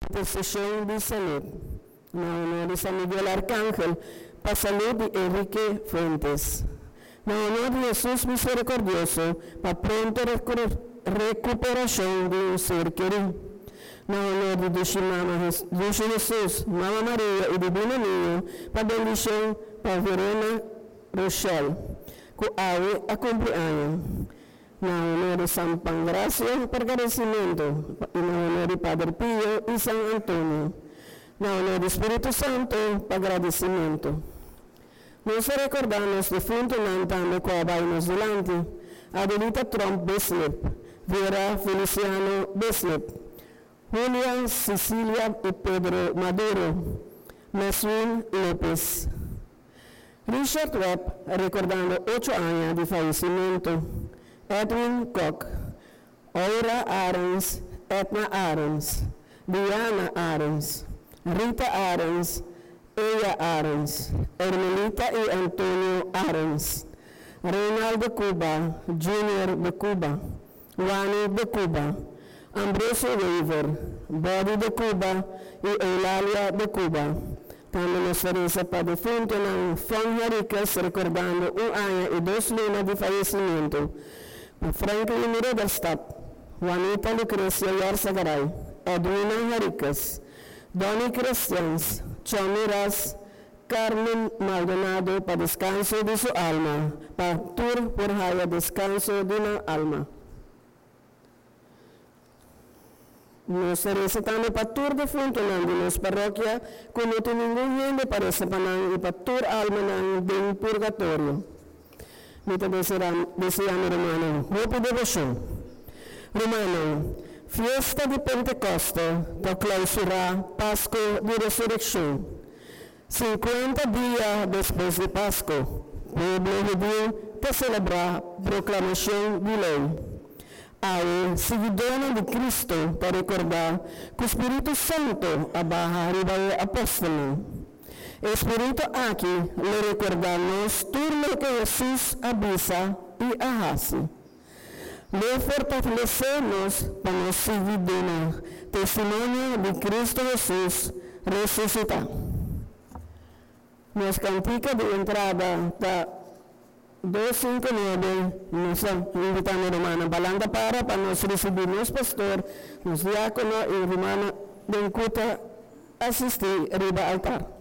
intercessão de saúde. Na honra de São Miguel Arcángel, para a saúde de Enrique Fuentes. Na honra de Jesus Misericordioso, para a pronta recuperação de um ser querido. Na honra de Deus Jesus, Mama Maria e Divino Niño, para a bendição para Verena Rochelle, que hoje a cumpleaños. Na honra de São Pangrácio, para agradecimento. E na honra de Padre Pio e São Antônio. Na honra do Espírito Santo, para agradecimento. Nós recordamos de fundo cantando com a Bainos delante, Adelita Trump Beslip, Vera Feliciano Beslip, Julia Cecilia e Pedro Maduro, Meswin Lopes. Richard Webb, recordando 8 anos de falecimento, Edwin Koch, Aura Arens, Etna Arens, Diana Arens, Rita Arens, Ella Arens, Hermelita y Antonio Arens, Reinaldo Cuba, Junior de Cuba, Wani de Cuba, Ambrosio Weaver, Body de Cuba y Eulalia de Cuba. Também nos oferece para defunto na Fonja Ricas, recordando 1 ano e 2 lunas de falecimento. Franklin Roderstadt, Juanita Lucrecia Yarzagaray, Edwina Jaricas, Donny Christians, Johnny Ras, Carmen Maldonado, para descanso de su alma, para Tur por haya descanso de una alma. Nos recitamos para Tur de Funtunan de nos parroquia, como tu ningún gente parece panan y para Tur alma de purgatorio. Mita deseamos romano, hope de devoción. Romano, fiesta de Pentecoste, para clausurar Pascua de Resurrección. 50 días después de Pascua, pueblo judío para celebrar proclamación de ley. Hay seguidores de Cristo para recordar que el Espíritu Santo abaja arriba del apóstol. El Espíritu aquí le recordamos todo lo que Jesús avisa y hace. Le fortalecemos para nos seguir dando testimonio de Cristo Jesús resucitado. Nos cantica de entrada da 259, nos invitamos romana balanda para nos recibir nos pastor, nos diácono y romana de encuta asistir arriba al altar.